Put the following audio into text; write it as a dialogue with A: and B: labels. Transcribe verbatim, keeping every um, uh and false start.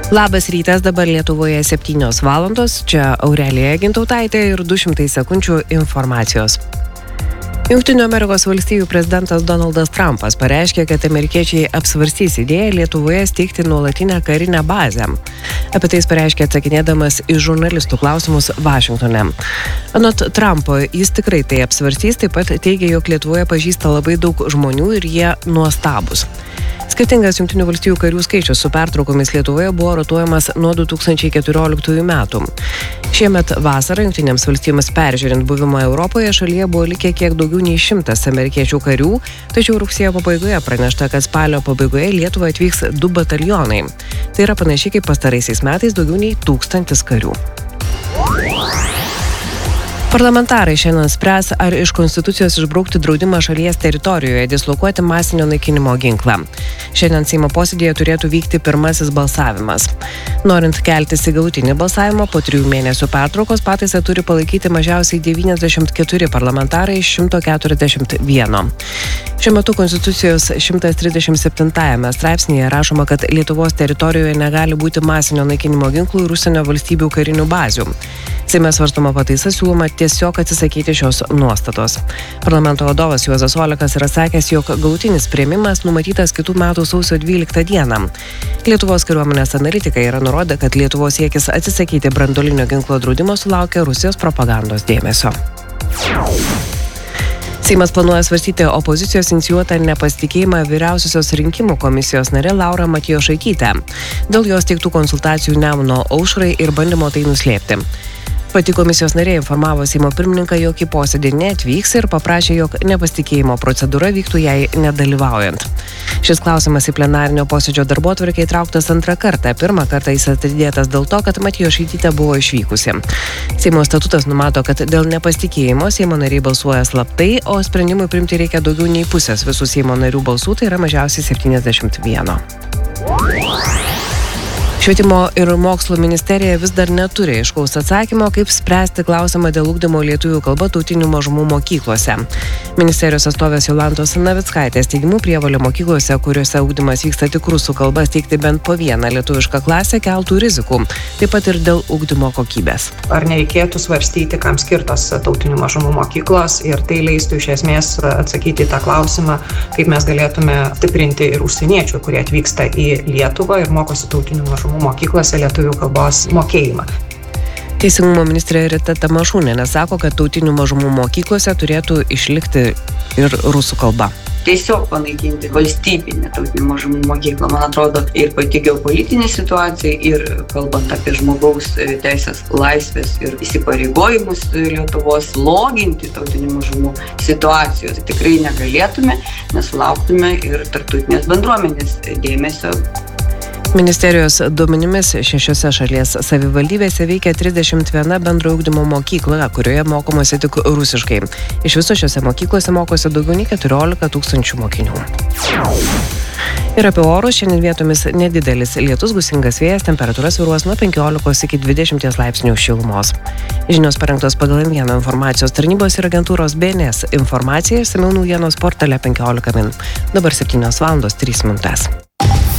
A: Labas rytas, dabar Lietuvoje septynios valandos, čia Aurelija Gintautaitė ir du šimtai sekundžių informacijos. Jungtinių Amerikos valstijų prezidentas Donaldas Trumpas pareiškė, kad amerikiečiai apsvarstys idėją Lietuvoje steigti nuolatinę karinę bazę. Apie tai jis pareiškė atsakinėdamas į žurnalistų klausimus Vašingtone. Anot Trumpo, jis tikrai tai apsvarstys, taip pat teigia, jog Lietuvoje pažįsta labai daug žmonių ir jie nuostabūs. Skirtingas Jungtinių valstijų karių skaičius su pertraukomis Lietuvoje buvo rotuojamas nuo du tūkstančiai keturioliktųjų metų. Šiemet vasarą Jungtinėms valstijoms peržiūrint buvimą Europoje šalyje buvo likę kiek daugiau nei šimtas amerikiečių karių, tačiau rugsėjo pabaigoje pranešta, kad spalio pabaigoje į Lietuvą atvyks du batalionai. Tai yra panašiai kaip pastaraisiais metais daugiau nei tūkstantis karių. Parlamentarai šiandien spręs, ar iš Konstitucijos išbraukti draudimą šalies teritorijoje dislokuoti masinio naikinimo ginklą. Šiandien Seimo posėdėje turėtų vykti pirmasis balsavimas. Norint keltis į galutinį balsavimą, po trijų mėnesių pertraukos pataisą turi palaikyti mažiausiai devyniasdešimt keturi parlamentarai iš šimto keturiasdešimt vieno. Šiuo metu Konstitucijos šimtas trisdešimt septintajame straipsnyje rašoma, kad Lietuvos teritorijoje negali būti masinio naikinimo ginklų ir užsienio valstybių karinių bazių. Seime svarstoma pataisa siūloma tiesiog atsisakyti šios nuostatos. Parlamento vadovas Juozas Olekas yra sakęs, jog galutinis priėmimas numatytas kitų metų sausio dvyliktą dieną. Lietuvos kariuomenės analitikai yra nurodę, kad Lietuvos siekis atsisakyti branduolinio ginklo draudimo sulaukia Rusijos propagandos dėmesio. Seimas planuoja svarstyti opozicijos inicijuotą nepasitikėjimą vyriausiosios rinkimų komisijos narė Laura Matjošaitytė dėl jos teiktų konsultacijų Nemuno aušrai ir bandymo tai nuslėpti. Pati komisijos narė informavo Seimo pirmininką, jog į posėdį neatvyks ir paprašė, jog nepasitikėjimo procedūra vyktų jai nedalyvaujant. Šis klausimas į plenarinio posėdžio darbotvarkę įtrauktas antrą kartą. Pirmą kartą jis atidėtas dėl to, kad Matjošaitytė buvo išvykusi. Seimo statutas numato, kad dėl nepasitikėjimo Seimo nariai balsuoja slaptai, o sprendimui priimti reikia daugiau nei pusės visų Seimo narių balsų, tai yra mažiausiai septyniasdešimt vieno. Švietimo ir mokslo ministerija vis dar neturi aiškaus atsakymo, kaip spręsti klausimą dėl ugdymo lietuvių kalba tautinių mažumų mokyklose. Ministerijos atstovės Jolantos Navickaitės teigimu, prievolė mokyklose, kuriuose ugdymas vyksta tik rusų kalba, steigti bent po vieną lietuvišką klasę keltų rizikų, taip pat ir dėl ugdymo kokybės.
B: Ar nereikėtų svarstyti, kam skirtos tautinių mažumų mokyklos, ir tai leistų iš esmės atsakyti į tą klausimą, kaip mes galėtume stiprinti ir užsieniečių, kurie atvyksta į Lietuvą ir mokosi tautinių mažumų mokyklose lietuvių kalbos mokėjimą.
A: Teisingumo ministrė Rita Tamašūnienė sako, kad tautinių mažumų mokyklose turėtų išlikti ir rusų kalba.
C: Tiesiog panaikinti valstybinę tautinių mažumų mokyklą, man atrodo, ir pati geopolitinė situacija, ir kalbant apie žmogaus teisės, laisvės ir įsipareigojimus Lietuvos, sloginti tautinių mažumų situacijos tikrai negalėtume, nes lauktume ir tarptautinės bendruomenės dėmesio.
A: Ministerijos duomenimis šešiose šalies savivaldybėse veikia trisdešimt viena bendrojo ugdymo mokykla, kurioje mokomasi tik rusiškai. Iš viso šiose mokyklose mokosi daugiau nei keturiolika tūkstančių mokinių. Ir apie orus, šiandien vietomis nedidelis lietus, gūsingas vėjas, temperatūra svyruos nuo penkiolikos iki dvidešimties laipsnių šilumos. Žinios parengtos pagal M vieną informacijos tarnybos ir agentūros B N S informaciją, išsamiau naujienos portale penkiolika min. Dabar septynios valandos trys minutės.